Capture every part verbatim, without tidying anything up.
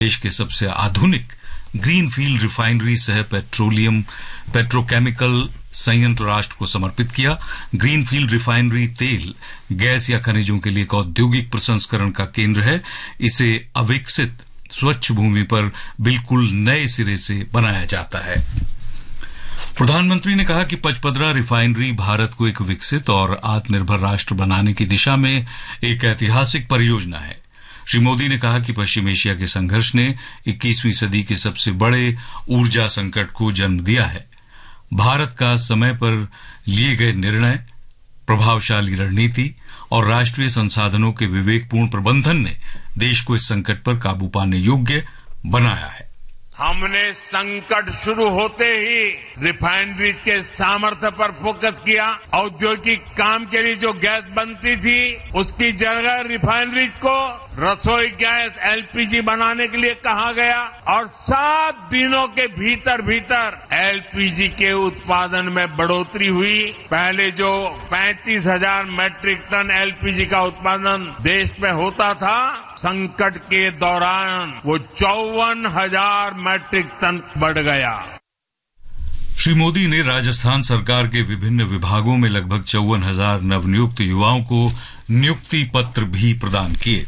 देश के सबसे आधुनिक ग्रीनफील्ड रिफाइनरी सह पेट्रोलियम पेट्रोकेमिकल संयंत्र राष्ट्र को समर्पित किया। ग्रीनफील्ड रिफाइनरी तेल, गैस या खनिजों के लिए एक औद्योगिक प्रसंस्करण का केंद्र है। इसे अविकसित स्वच्छ भूमि पर बिल्कुल नए सिरे से बनाया जाता है। प्रधानमंत्री ने कहा कि पचपदरा रिफाइनरी भारत को एक विकसित और आत्मनिर्भर राष्ट्र बनाने की दिशा में एक ऐतिहासिक परियोजना है। श्री मोदी ने कहा कि पश्चिम एशिया के संघर्ष ने इक्कीसवीं सदी के सबसे बड़े ऊर्जा संकट को जन्म दिया है। भारत का समय पर लिए गए निर्णय, प्रभावशाली रणनीति और राष्ट्रीय संसाधनों के विवेकपूर्ण प्रबंधन ने देश को इस संकट पर काबू पाने योग्य बनाया है। हमने संकट शुरू होते ही रिफाइनरीज के सामर्थ्य पर फोकस किया। औद्योगिक काम के लिए जो गैस बनती थी उसकी जगह रिफाइनरीज को रसोई गैस एलपीजी बनाने के लिए कहा गया और सात दिनों के भीतर भीतर एलपीजी के उत्पादन में बढ़ोतरी हुई। पहले जो पैंतीस हजार मैट्रिक टन एलपीजी का उत्पादन देश में होता था, संकट के दौरान वो चौवन हजार मैट्रिक टन बढ़ गया। श्री मोदी ने राजस्थान सरकार के विभिन्न विभागों में लगभग चौवन हजार नवनियुक्त युवाओं को नियुक्ति पत्र भी प्रदान किए।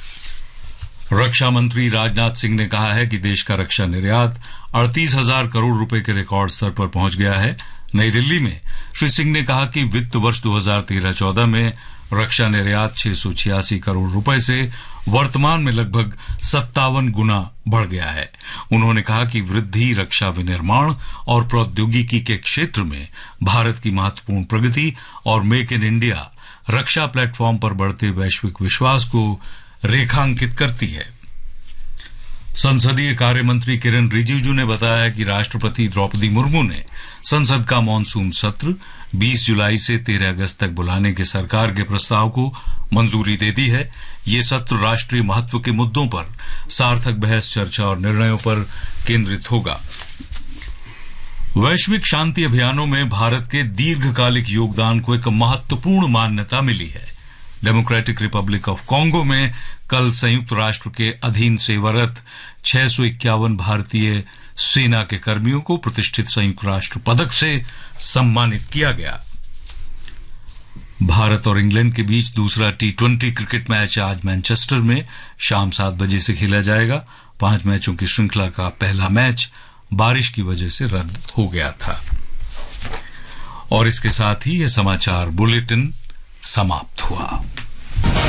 रक्षा मंत्री राजनाथ सिंह ने कहा है कि देश का रक्षा निर्यात अड़तीस हजार करोड़ रुपए के रिकॉर्ड स्तर पर पहुंच गया है। नई दिल्ली में श्री सिंह ने कहा कि वित्त वर्ष दो हजार तेरह चौदह में रक्षा निर्यात छह सौ छियासी करोड़ रुपए से वर्तमान में लगभग सत्तावन गुना बढ़ गया है। उन्होंने कहा कि वृद्धि, रक्षा विनिर्माण और प्रौद्योगिकी के क्षेत्र में भारत की महत्वपूर्ण प्रगति और make in India Raksha platform पर बढ़ते वैश्विक विश्वास को रेखांकित करती है। संसदीय कार्य मंत्री किरण रिजिजू ने बताया कि राष्ट्रपति द्रौपदी मुर्मू ने संसद का मानसून सत्र बीस जुलाई से तेरह अगस्त तक बुलाने के सरकार के प्रस्ताव को मंजूरी दे दी है। ये सत्र राष्ट्रीय महत्व के मुद्दों पर सार्थक बहस, चर्चा और निर्णयों पर केंद्रित होगा। वैश्विक शांति अभियानों में भारत के दीर्घकालिक योगदान को एक महत्वपूर्ण मान्यता मिली है। डेमोक्रेटिक रिपब्लिक ऑफ कॉन्गो में कल संयुक्त राष्ट्र के अधीन सेवारत छह सौ इक्यावन भारतीय सेना के कर्मियों को प्रतिष्ठित संयुक्त राष्ट्र पदक से सम्मानित किया गया। भारत और इंग्लैंड के बीच दूसरा टी ट्वेंटी क्रिकेट मैच आज मैनचेस्टर में शाम सात बजे से खेला जाएगा। पांच मैचों की श्रृंखला का पहला मैच बारिश की वजह से रद्द हो गया था। और इसके साथ ही यह समाचार बुलेटिन समाप्त हुआ।